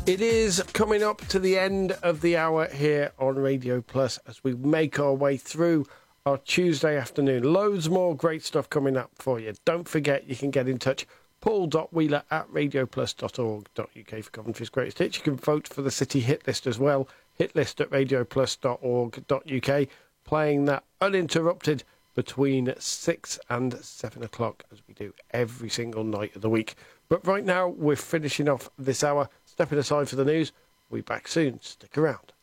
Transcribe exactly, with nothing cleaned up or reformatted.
It is coming up to the end of the hour here on Radio Plus as we make our way through our Tuesday afternoon. Loads more great stuff coming up for you. Don't forget you can get in touch. paul dot wheeler at radioplus dot org dot uk for Coventry's Greatest Hits. You can vote for the City Hit List as well. Hit list at radioplus dot org dot uk. Playing that uninterrupted between six and seven o'clock as we do every single night of the week. But right now we're finishing off this hour. Stepping aside for the news. We'll be back soon. Stick around.